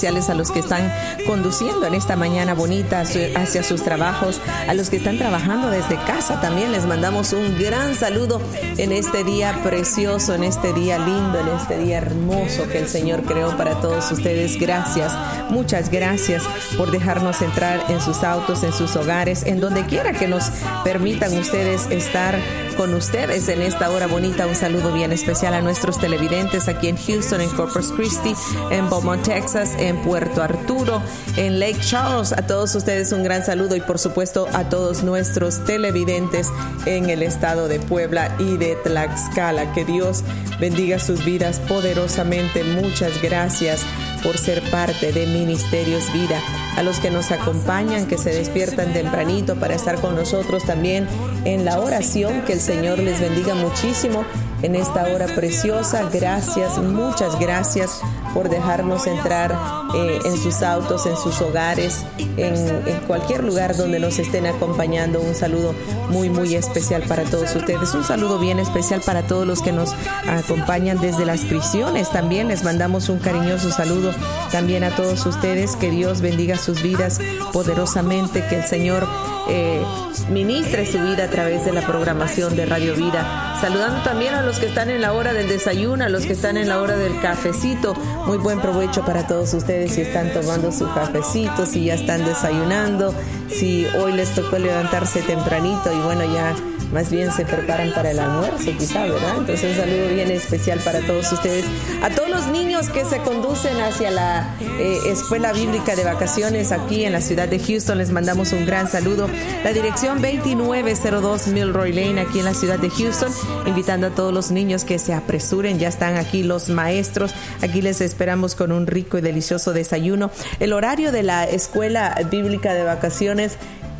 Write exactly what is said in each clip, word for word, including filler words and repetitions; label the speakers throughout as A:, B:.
A: a los que están conduciendo en esta mañana bonita hacia sus trabajos, a los que están trabajando desde casa también les mandamos un gran saludo en este día precioso, en este día lindo, en este día hermoso que el Señor creó para todos ustedes. Gracias, muchas gracias por dejarnos entrar en sus autos, en sus hogares, en donde quiera que nos permitan ustedes estar con ustedes en esta hora bonita. Un saludo bien especial a nuestros televidentes aquí en Houston, en Corpus Christi, en Beaumont, Texas, en Puerto Arturo, en Lake Charles. A todos ustedes un gran saludo y por supuesto a todos nuestros televidentes en el estado de Puebla y de Tlaxcala. Que Dios bendiga sus vidas poderosamente. Muchas gracias por ser parte de Ministerios Vida. A los que nos acompañan, que se despiertan tempranito para estar con nosotros también en la oración, que el Señor les bendiga muchísimo en esta hora preciosa. Gracias, muchas gracias por dejarnos entrar eh, en sus autos, en sus hogares, en, en cualquier lugar donde nos estén acompañando. Un saludo muy, muy especial para todos ustedes. Un saludo bien especial para todos los que nos acompañan desde las prisiones. También les mandamos un cariñoso saludo también a todos ustedes. Que Dios bendiga sus vidas poderosamente, que el Señor eh, ministre su vida a través de la programación de Radio Vida. Saludando también a los que están en la hora del desayuno, a los que están en la hora del cafecito. Muy buen provecho para todos ustedes si están tomando su cafecito, si ya están desayunando, si hoy les tocó levantarse tempranito y bueno, ya más bien se preparan para el almuerzo quizá, ¿verdad? Entonces un saludo bien especial para todos ustedes. A todos los niños que se conducen hacia la eh, Escuela Bíblica de Vacaciones aquí en la ciudad de Houston, les mandamos un gran saludo. La dirección veintinueve cero dos Milroy Lane aquí en la ciudad de Houston, invitando a todos los niños que se apresuren. Ya están aquí los maestros, aquí les esperamos con un rico y delicioso desayuno. El horario de la Escuela Bíblica de Vacaciones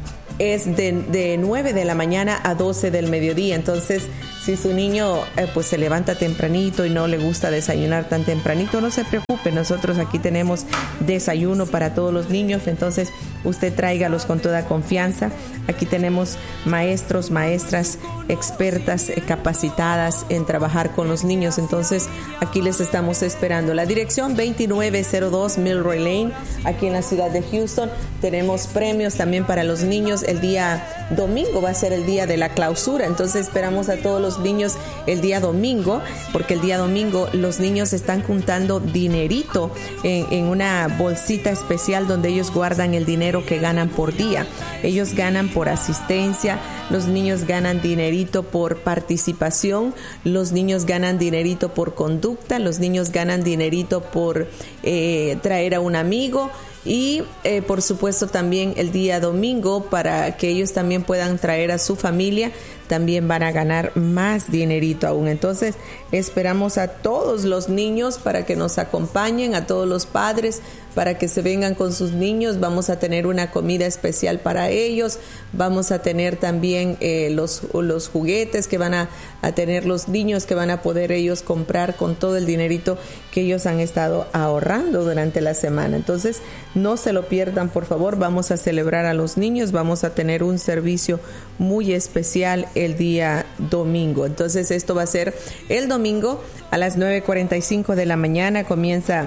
A: es de, de nueve de la mañana a doce del mediodía. Entonces, si su niño eh, pues se levanta tempranito y no le gusta desayunar tan tempranito, no se preocupe. Nosotros aquí tenemos desayuno para todos los niños. Entonces, usted tráigalos con toda confianza. Aquí tenemos maestros, maestras expertas, eh, capacitadas en trabajar con los niños. Entonces, aquí les estamos esperando. La dirección veintinueve cero dos Milroy Lane, aquí en la ciudad de Houston. Tenemos premios también para los niños. El día domingo va a ser el día de la clausura. Entonces, esperamos a todos los niños el día domingo, porque el día domingo los niños están juntando dinerito en, en una bolsita especial donde ellos guardan el dinero que ganan por día. Ellos ganan por asistencia, los niños ganan dinerito por participación, los niños ganan dinerito por conducta, los niños ganan dinerito por eh, traer a un amigo. Y eh, por supuesto también el día domingo, para que ellos también puedan traer a su familia, también van a ganar más dinerito aún. Entonces esperamos a todos los niños para que nos acompañen, a todos los padres para que se vengan con sus niños. Vamos a tener una comida especial para ellos, vamos a tener también eh, los, los juguetes que van a, a tener los niños, que van a poder ellos comprar con todo el dinerito que ellos han estado ahorrando durante la semana. Entonces no se lo pierdan, por favor. Vamos a celebrar a los niños, vamos a tener un servicio muy especial el día domingo. Entonces esto va a ser el domingo a las nueve cuarenta y cinco de la mañana. Comienza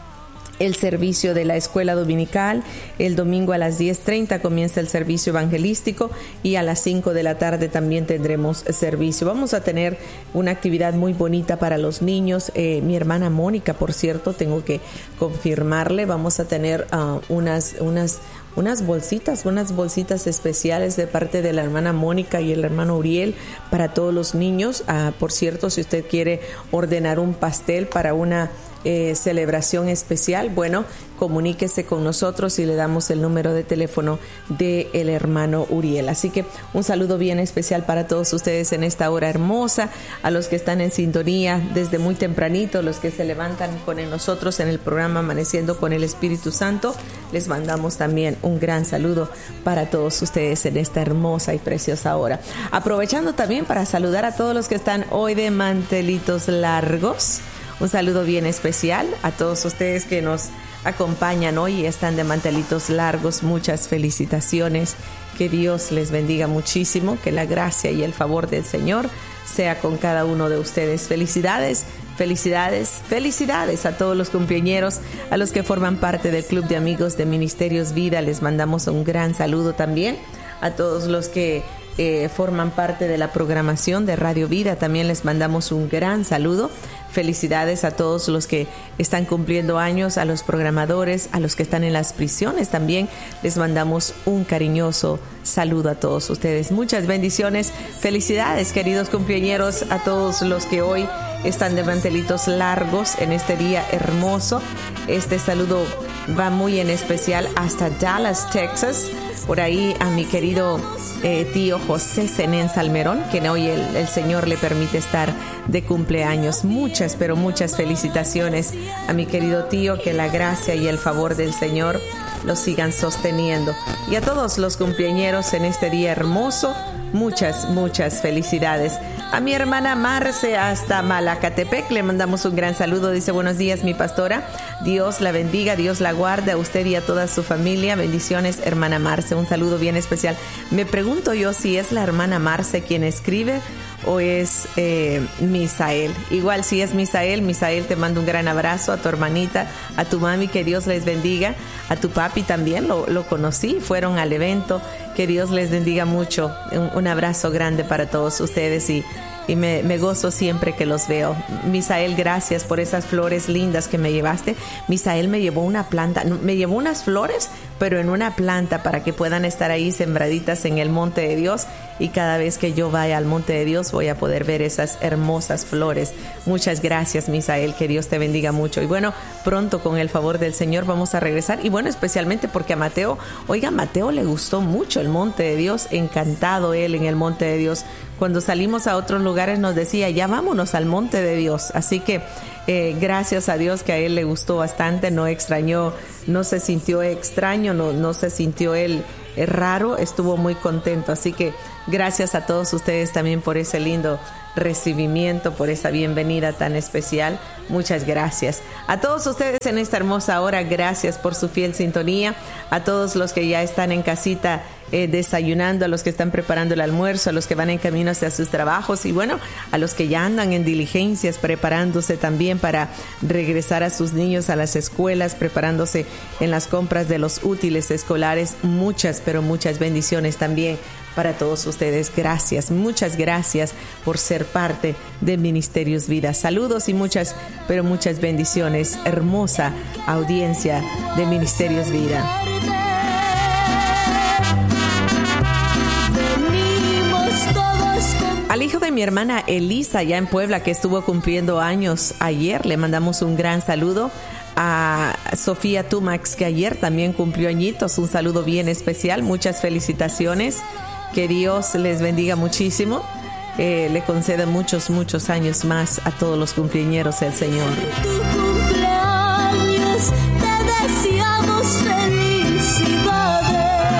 A: el servicio de la escuela dominical. El domingo a las diez treinta comienza el servicio evangelístico y a las cinco de la tarde también tendremos servicio. Vamos a tener una actividad muy bonita para los niños. Eh, mi hermana Mónica, por cierto, tengo que confirmarle, vamos a tener uh, unas, unas unas bolsitas, unas bolsitas especiales de parte de la hermana Mónica y el hermano Uriel para todos los niños. Ah, por cierto, si usted quiere ordenar un pastel para una eh, celebración especial, bueno, comuníquese con nosotros y le damos el número de teléfono del hermano Uriel. Así que un saludo bien especial para todos ustedes en esta hora hermosa, a los que están en sintonía desde muy tempranito, los que se levantan con nosotros en el programa Amaneciendo con el Espíritu Santo. Les mandamos también un gran saludo para todos ustedes en esta hermosa y preciosa hora. Aprovechando también para saludar a todos los que están hoy de mantelitos largos. Un saludo bien especial a todos ustedes que nos acompañan hoy y están de mantelitos largos. Muchas felicitaciones. Que Dios les bendiga muchísimo. Que la gracia y el favor del Señor sea con cada uno de ustedes. Felicidades Felicidades, felicidades a todos los cumpleañeros, a los que forman parte del Club de Amigos de Ministerios Vida. Les mandamos un gran saludo también. A todos los que eh, forman parte de la programación de Radio Vida, también les mandamos un gran saludo. Felicidades a todos los que están cumpliendo años, a los programadores, a los que están en las prisiones también. Les mandamos un cariñoso saludo a todos ustedes. Muchas bendiciones. Felicidades, queridos cumpleañeros, a todos los que hoy están de mantelitos largos en este día hermoso. Este saludo va muy en especial hasta Dallas, Texas. Por ahí a mi querido eh, tío José Zenén Salmerón, que hoy el, el Señor le permite estar de cumpleaños. Muchas, pero muchas felicitaciones a mi querido tío, que la gracia y el favor del Señor los sigan sosteniendo. Y a todos los cumpleañeros en este día hermoso, muchas, muchas felicidades. A mi hermana Marce hasta Malacatepec le mandamos un gran saludo. Dice: buenos días, mi pastora. Dios la bendiga, Dios la guarde a usted y a toda su familia. Bendiciones, hermana Marce. Un saludo bien especial. Me pregunto yo si es la hermana Marce quien escribe o es eh, Misael. Igual si es Misael, Misael, te mando un gran abrazo. A tu hermanita, a tu mami, que Dios les bendiga. A tu papi también, lo, lo conocí, fueron al evento. Que Dios les bendiga mucho. Un, un abrazo grande para todos ustedes y Y me, me gozo siempre que los veo. Misael, gracias por esas flores lindas que me llevaste. Misael me llevó una planta, me llevó unas flores, pero en una planta para que puedan estar ahí sembraditas en el monte de Dios. Y cada vez que yo vaya al monte de Dios voy a poder ver esas hermosas flores. Muchas gracias, Misael, que Dios te bendiga mucho. Y bueno, pronto con el favor del Señor vamos a regresar. Y bueno, especialmente porque a Mateo, oiga, a Mateo le gustó mucho el monte de Dios, encantado él en el monte de Dios. Cuando salimos a otros lugares nos decía: ya vámonos al monte de Dios. Así que eh, gracias a Dios que a él le gustó bastante, no extrañó, no se sintió extraño, no, no se sintió él eh, raro, estuvo muy contento. Así que gracias a todos ustedes también por ese lindo recibimiento, por esa bienvenida tan especial. Muchas gracias a todos ustedes en esta hermosa hora. Gracias por su fiel sintonía. A todos los que ya están en casita eh, desayunando, a los que están preparando el almuerzo, a los que van en camino hacia sus trabajos y bueno, a los que ya andan en diligencias preparándose también para regresar a sus niños a las escuelas, preparándose en las compras de los útiles escolares. Muchas, pero muchas bendiciones también para todos ustedes. Gracias, muchas gracias por ser parte de Ministerios Vida. Saludos y muchas, pero muchas bendiciones. Hermosa audiencia de Ministerios Vida. Al hijo de mi hermana Elisa, ya en Puebla, que estuvo cumpliendo años ayer, le mandamos un gran saludo. A Sofía Tumax, que ayer también cumplió añitos, un saludo bien especial. Muchas felicitaciones. Que Dios les bendiga muchísimo. Eh, le concede muchos, muchos años más a todos los cumpleañeros el Señor. Tu cumpleaños, te deseamos felicidades.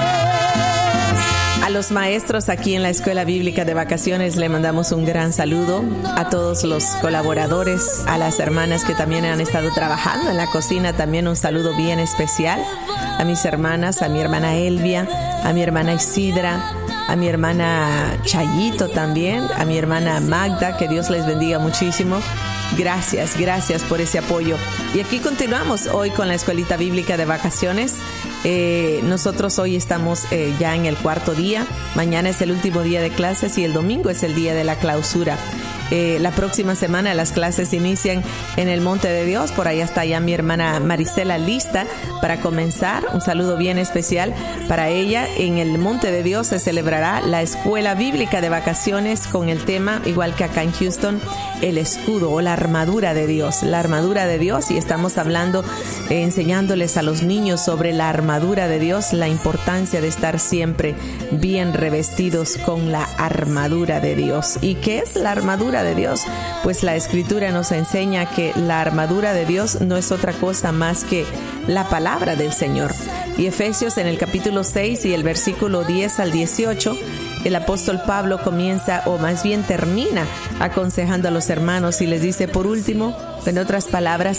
A: A los maestros aquí en la Escuela Bíblica de Vacaciones le mandamos un gran saludo. A todos los colaboradores, a las hermanas que también han estado trabajando en la cocina, también un saludo bien especial. A mis hermanas, a mi hermana Elvia, a mi hermana Isidra, a mi hermana Chayito también, a mi hermana Magda, que Dios les bendiga muchísimo. Gracias, gracias por ese apoyo. Y aquí continuamos hoy con la Escuelita Bíblica de Vacaciones. Eh, nosotros hoy estamos eh, ya en el cuarto día. Mañana es el último día de clases y el domingo es el día de la clausura. Eh, la próxima semana las clases inician en el Monte de Dios. Por allá está ya mi hermana Marisela lista para comenzar. Un saludo bien especial para ella. En el Monte de Dios se celebrará la Escuela Bíblica de Vacaciones con el tema, igual que acá en Houston, el escudo o la armadura de Dios. La armadura de Dios, y estamos hablando, eh, enseñándoles a los niños sobre la armadura de Dios, la importancia de estar siempre bien revestidos con la armadura de Dios. ¿Y qué es la armadura de Dios? Pues la Escritura nos enseña que la armadura de Dios no es otra cosa más que la palabra del Señor. Y Efesios en el capítulo seis y el versículo diez al dieciocho, el apóstol Pablo comienza, o más bien termina, aconsejando a los hermanos y les dice, por último, en otras palabras,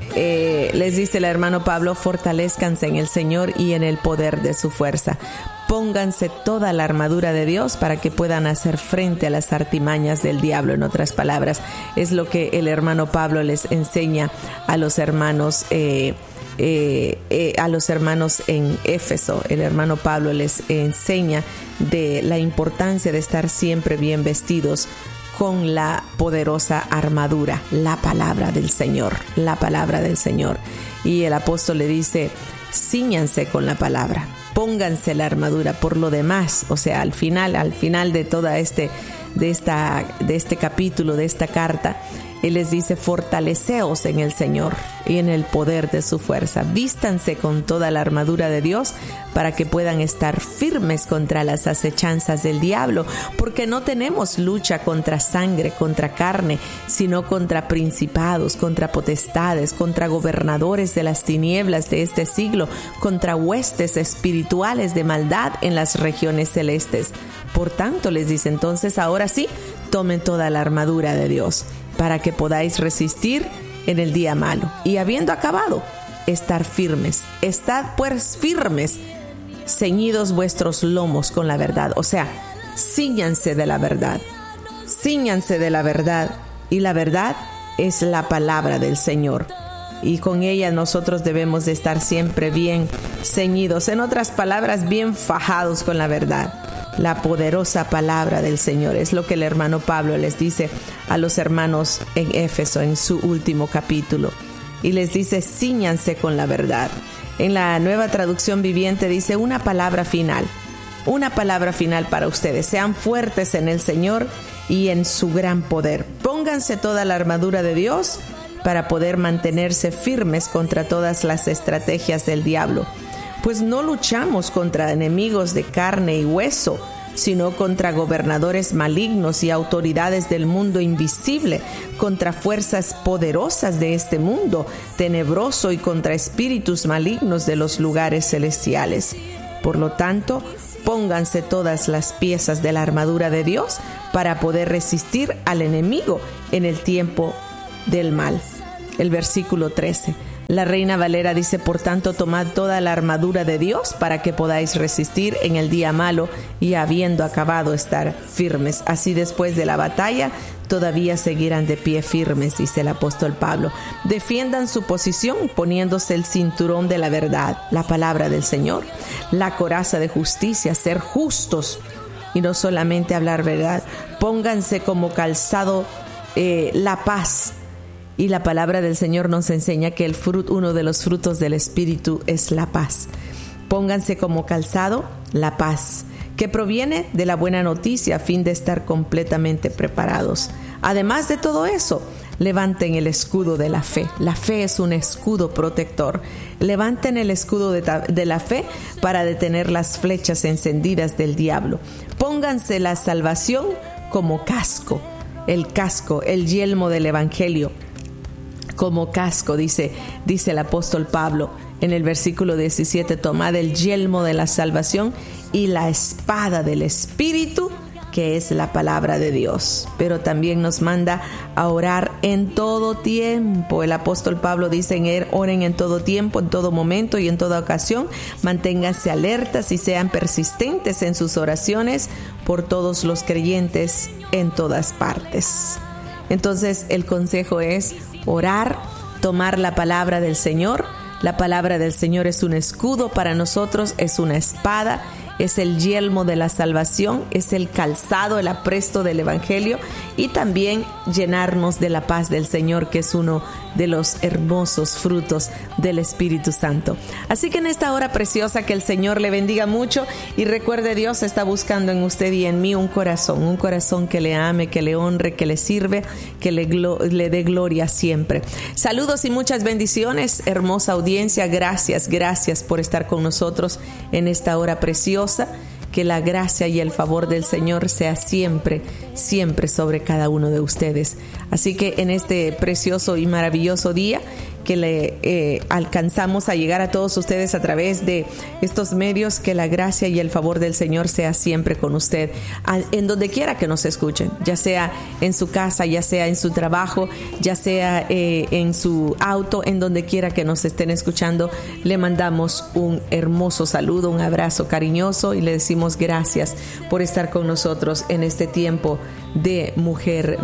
A: eh, les dice el hermano Pablo, fortalezcanse en el Señor y en el poder de su fuerza. pónganse toda la armadura de Dios para que puedan hacer frente a las artimañas del diablo. En otras palabras, es lo que el hermano Pablo les enseña a los hermanos eh, eh, eh, a los hermanos en Éfeso. El hermano Pablo les enseña de la importancia de estar siempre bien vestidos con la poderosa armadura, la palabra del Señor, la palabra del Señor. Y el apóstol le dice, cíñanse con la palabra, pónganse la armadura. Por lo demás, o sea, al final, al final de toda este, de esta, de este capítulo, de esta carta, él les dice, fortaleceos en el Señor y en el poder de su fuerza. Vístanse con toda la armadura de Dios para que puedan estar firmes contra las acechanzas del diablo, porque no tenemos lucha contra sangre, contra carne, sino contra principados, contra potestades, contra gobernadores de las tinieblas de este siglo, contra huestes espirituales de maldad en las regiones celestes. Por tanto, les dice, entonces ahora sí, tomen toda la armadura de Dios, para que podáis resistir en el día malo. Y habiendo acabado, estar firmes. Estad pues firmes, ceñidos vuestros lomos con la verdad. O sea, cíñanse de la verdad. Cíñanse de la verdad. Y la verdad es la palabra del Señor. Y con ella nosotros debemos de estar siempre bien ceñidos. En otras palabras, bien fajados con la verdad. La poderosa palabra del Señor es lo que el hermano Pablo les dice a los hermanos en Éfeso en su último capítulo. Y les dice, cíñanse con la verdad. En la Nueva Traducción Viviente dice una palabra final. Una palabra final para ustedes. Sean fuertes en el Señor y en su gran poder. Pónganse toda la armadura de Dios para poder mantenerse firmes contra todas las estrategias del diablo. Pues no luchamos contra enemigos de carne y hueso, sino contra gobernadores malignos y autoridades del mundo invisible, contra fuerzas poderosas de este mundo tenebroso y contra espíritus malignos de los lugares celestiales. Por lo tanto, pónganse todas las piezas de la armadura de Dios para poder resistir al enemigo en el tiempo del mal. El versículo trece. La Reina Valera dice, por tanto, tomad toda la armadura de Dios para que podáis resistir en el día malo y habiendo acabado estar firmes. Así después de la batalla todavía seguirán de pie firmes, dice el apóstol Pablo. Defiendan su posición poniéndose el cinturón de la verdad, la palabra del Señor, la coraza de justicia, ser justos y no solamente hablar verdad. Pónganse como calzado eh, la paz. Y la palabra del Señor nos enseña que el fruto, uno de los frutos del Espíritu es la paz. Pónganse como calzado la paz, que proviene de la buena noticia a fin de estar completamente preparados. Además de todo eso, levanten el escudo de la fe. La fe es un escudo protector. Levanten el escudo de, ta- de la fe para detener las flechas encendidas del diablo. Pónganse la salvación como casco, el casco, el yelmo del Evangelio. Como casco, dice, dice el apóstol Pablo en el versículo diecisiete, tomad el yelmo de la salvación y la espada del Espíritu, que es la palabra de Dios. Pero también nos manda a orar en todo tiempo. El apóstol Pablo dice, oren en todo tiempo, en todo momento y en toda ocasión. Manténganse alertas y sean persistentes en sus oraciones por todos los creyentes en todas partes. Entonces el consejo es orar, tomar la palabra del Señor. La palabra del Señor es un escudo para nosotros, es una espada, es el yelmo de la salvación, es el calzado, el apresto del Evangelio y también llenarnos de la paz del Señor, que es uno de los hermosos frutos del Espíritu Santo. Así que en esta hora preciosa, que el Señor le bendiga mucho y recuerde, Dios está buscando en usted y en mí un corazón, un corazón que le ame, que le honre, que le sirve, que le, glo- le dé gloria siempre. Saludos y muchas bendiciones, hermosa audiencia. Gracias, gracias por estar con nosotros en esta hora preciosa. Que la gracia y el favor del Señor sea siempre, siempre sobre cada uno de ustedes. Así que en este precioso y maravilloso día, que le eh, alcanzamos a llegar a todos ustedes a través de estos medios. Que la gracia y el favor del Señor sea siempre con usted, en donde quiera que nos escuchen, ya sea en su casa, ya sea en su trabajo, ya sea eh, en su auto, en donde quiera que nos estén escuchando. Le mandamos un hermoso saludo, un abrazo cariñoso y le decimos gracias por estar con nosotros en este tiempo de Mujer